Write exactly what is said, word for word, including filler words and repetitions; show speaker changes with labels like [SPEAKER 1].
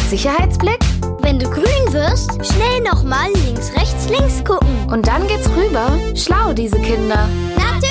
[SPEAKER 1] Sicherheitsblick?
[SPEAKER 2] Wenn du grün wirst, schnell nochmal links, rechts, links gucken.
[SPEAKER 1] Und dann geht's rüber. Schlau, diese Kinder.
[SPEAKER 2] Natürlich!